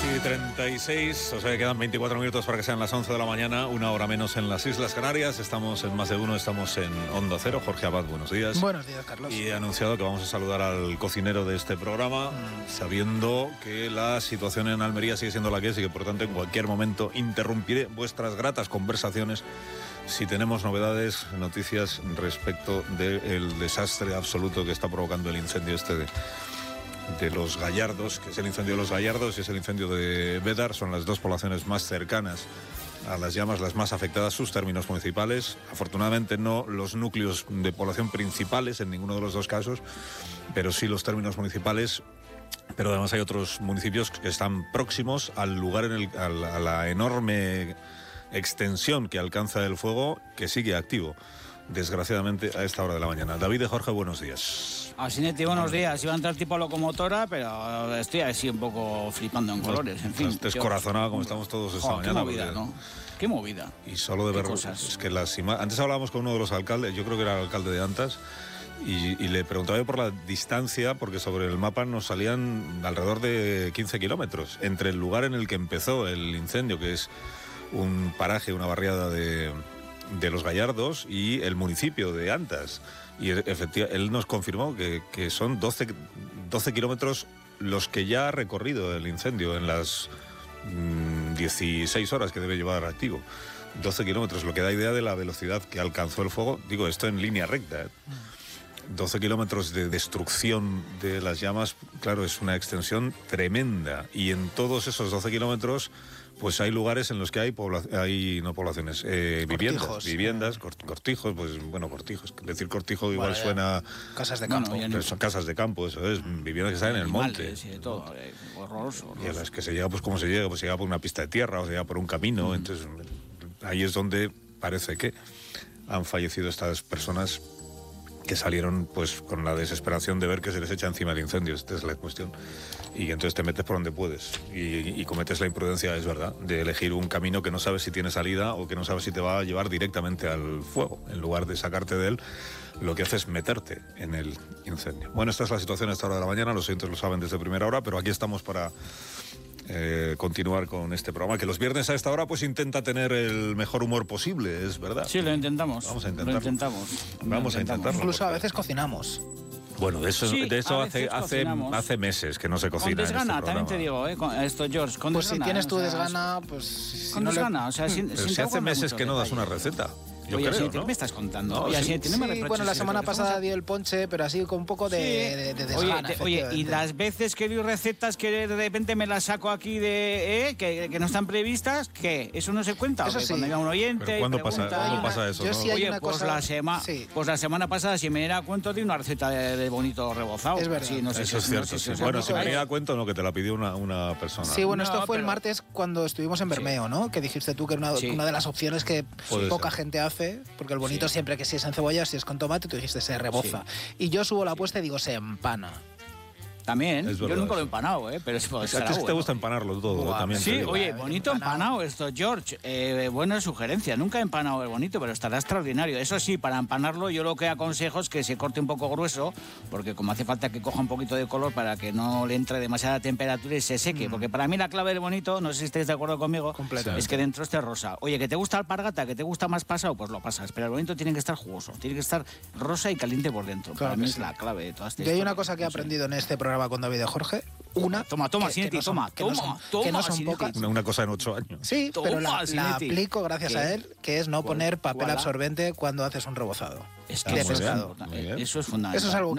10:36, o sea que quedan 24 minutos para que sean las 11 de la mañana, una hora menos en las Islas Canarias. Estamos en Más de Uno, estamos en Onda Cero. Jorge Abad, buenos días. Buenos días, Carlos. Y he anunciado que vamos a saludar al cocinero de este programa, sabiendo que la situación en Almería sigue siendo la que es y que por tanto en cualquier momento interrumpiré vuestras gratas conversaciones si tenemos novedades, noticias respecto del desastre absoluto que está provocando el incendio de Los Gallardos, que es el incendio de Los Gallardos y es el incendio de Bédar. Son las dos poblaciones más cercanas a las llamas, las más afectadas, sus términos municipales. Afortunadamente no los núcleos de población principales en ninguno de los dos casos, pero sí los términos municipales. Pero además hay otros municipios que están próximos al lugar, a la enorme extensión que alcanza el fuego, que sigue activo, desgraciadamente, a esta hora de la mañana. David de Jorge, buenos días. Asinetti, buenos días. Iba a entrar tipo locomotora, pero estoy así un poco flipando en colores. En fin, descorazonado como estamos todos esta mañana. Qué movida, ¿no? Qué movida. Y solo de ver cosas. Es que antes hablábamos con uno de los alcaldes, yo creo que era el alcalde de Antas, y le preguntaba yo por la distancia, porque sobre el mapa nos salían alrededor de 15 kilómetros entre el lugar en el que empezó el incendio, que es un paraje, una barriada de Los Gallardos, y el municipio de Antas. Y efectivamente él nos confirmó que son 12 kilómetros los que ya ha recorrido el incendio en las 16 horas que debe llevar activo. 12 kilómetros, lo que da idea de la velocidad que alcanzó el fuego. Digo, esto en línea recta, 12 kilómetros de destrucción de las llamas, claro, es una extensión tremenda. Y en todos esos 12 kilómetros, pues hay lugares en los que hay viviendas, cortijos, pues bueno, cortijos. Decir cortijo igual suena... Casas de campo. Pero son casas de campo, eso es, viviendas que están en el monte. Y de todo, horroroso. Y a las que se llega, pues ¿cómo se llega? Pues se llega por una pista de tierra o se llega por un camino. Entonces, ahí es donde parece que han fallecido estas personas que salieron pues con la desesperación de ver que se les echa encima el incendio. Esta es la cuestión. Y entonces te metes por donde puedes y cometes la imprudencia, es verdad, de elegir un camino que no sabes si tiene salida o que no sabes si te va a llevar directamente al fuego. En lugar de sacarte de él, lo que haces es meterte en el incendio. Bueno, esta es la situación a esta hora de la mañana, los oyentes lo saben desde primera hora, pero aquí estamos para continuar con este programa, que los viernes a esta hora pues intenta tener el mejor humor posible, es verdad. Sí, lo intentamos. Vamos a intentarlo. Vamos a intentarlo. Incluso a veces cocinamos. Bueno, de eso hace meses que no se cocina. Con desgana, en este también te digo, esto, George, con pues desgana. Si tienes tu desgana, pues... Con desgana, o sea, pero si hace meses que no das una receta. Yo Oye, creo, ¿qué ¿no? me estás contando? No, Oye, sí, no me reproches, bueno, la semana pasada dio el ponche, pero así con un poco de desgana. Oye, y las veces que doy recetas que de repente me las saco aquí que no están previstas, ¿qué? ¿Eso no se cuenta? Eso sí. Cuando llega un oyente... ¿Pero cuándo pasa eso? Yo ¿no? sí hay Oye, una pues, cosa... pues la semana pasada, si me diera cuenta, di una receta de bonito rebozado. Es verdad. Sí, no sé eso es cierto, sí. Bueno, si me diera cuenta, no, que te la pidió una persona. Sí, bueno, esto fue el martes cuando estuvimos en Bermeo, ¿no? Que dijiste tú que era una de las opciones que poca gente hace, porque el bonito siempre que si es en cebolla, si es con tomate, tú dijiste se reboza. Y yo subo la apuesta y digo se empana. También, Es yo verdad, nunca lo he empanado, pero es A ti te gusta empanarlo todo, Buah, también. Sí, te digo. oye, bonito empanado esto, George. Buena sugerencia. Nunca he empanado el bonito, pero estará extraordinario. Eso sí, para empanarlo yo lo que aconsejo es que se corte un poco grueso, porque como hace falta que coja un poquito de color para que no le entre demasiada temperatura y se seque. Porque para mí la clave del bonito, no sé si estáis de acuerdo conmigo, es que dentro esté rosa. Oye, que te gusta alpargata, que te gusta más pasado, pues lo pasas. Pero el bonito tiene que estar jugoso, tiene que estar rosa y caliente por dentro. Claro, para mí es la clave de todas estas. Y hay una cosa que he aprendido en este programa con David y Jorge. Toma, Sinetti, toma. Que no son pocas. Una cosa en 8 años. Sí, Toma, pero la Sinetti. aplico gracias a él, que es no poner papel ¿Cuál? absorbente cuando haces un rebozado. Es de que pescado. eso es fundamental. Eso es algo